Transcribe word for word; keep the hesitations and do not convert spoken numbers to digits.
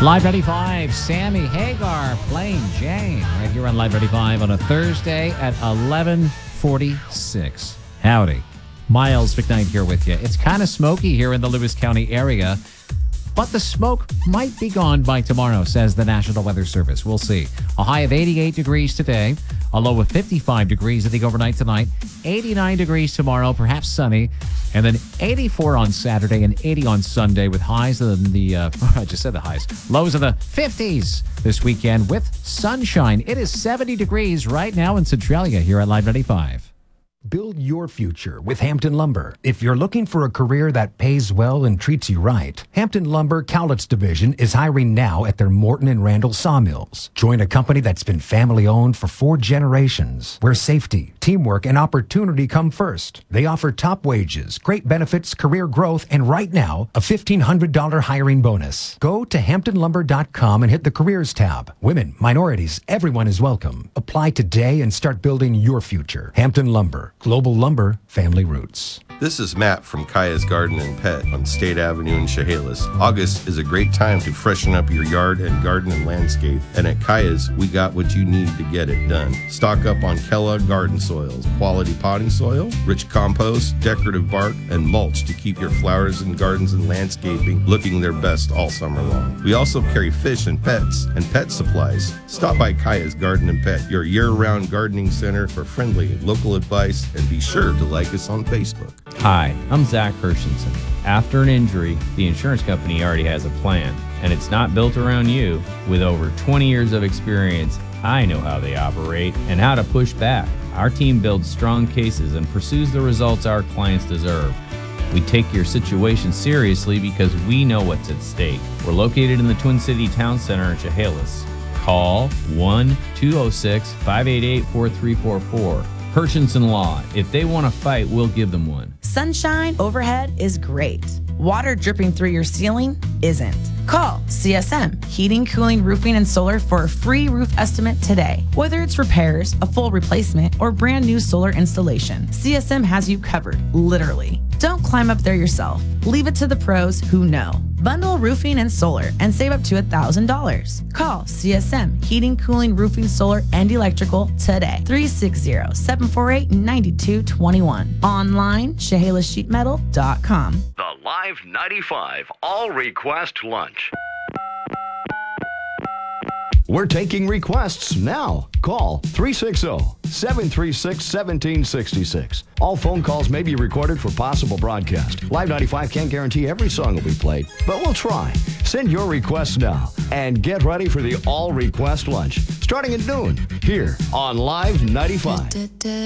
Live ninety-five, Sammy Hagar, Plain Jane, right here on Live ninety-five on a Thursday at eleven forty-six. Howdy. Miles McKnight here with you. It's kind of smoky here in the Lewis County area, but the smoke might be gone by tomorrow, says the National Weather Service. We'll see. A high of eighty-eight degrees today, a low of fifty-five degrees, I think, overnight tonight, eighty-nine degrees tomorrow, perhaps sunny, and then eighty-four on Saturday and eighty on Sunday with highs in the, uh, I just said the highs, lows in the fifties this weekend with sunshine. It is seventy degrees right now in Centralia here at Live ninety-five. Build your future with Hampton Lumber. If you're looking for a career that pays well and treats you right, Hampton Lumber Cowlitz Division is hiring now at their Morton and Randall sawmills. Join a company that's been family-owned for four generations, where safety, teamwork, and opportunity come first. They offer top wages, great benefits, career growth, and right now, a fifteen hundred dollars hiring bonus. Go to hampton lumber dot com and hit the Careers tab. Women, minorities, everyone is welcome. Apply today and start building your future. Hampton Lumber. Global Lumber, family roots. This is Matt from Kaya's Garden and Pet on State Avenue in Chehalis. August is a great time to freshen up your yard and garden and landscape, and at Kaya's, we got what you need to get it done. Stock up on Kellogg garden soils, quality potting soil, rich compost, decorative bark, and mulch to keep your flowers and gardens and landscaping looking their best all summer long. We also carry fish and pets and pet supplies. Stop by Kaya's Garden and Pet, your year-round gardening center for friendly local advice, and be sure to like us on Facebook. Hi, I'm Zach Hershenson. After an injury, the insurance company already has a plan, and it's not built around you. With over twenty years of experience, I know how they operate and how to push back. Our team builds strong cases and pursues the results our clients deserve. We take your situation seriously because we know what's at stake. We're located in the Twin City Town Center in Chehalis. Call one two oh six, five eight eight, four three four four. Hershenson Law. If they want to fight, we'll give them one. Sunshine overhead is great. Water dripping through your ceiling isn't. Call C S M Heating, Cooling, Roofing, and Solar for a free roof estimate today. Whether it's repairs, a full replacement, or brand new solar installation, C S M has you covered, literally. Don't climb up there yourself. Leave it to the pros who know. Bundle roofing and solar and save up to one thousand dollars. Call C S M Heating, Cooling, Roofing, Solar, and Electrical today. three six zero, seven four eight, nine two two one. Online, chehalis sheet metal dot com. The Live ninety-five All Request Lunch. We're taking requests now. Call three six zero, seven three six, one seven six six. All phone calls may be recorded for possible broadcast. Live ninety-five can't guarantee every song will be played, but we'll try. Send your requests now and get ready for the All Request Lunch starting at noon here on Live ninety-five.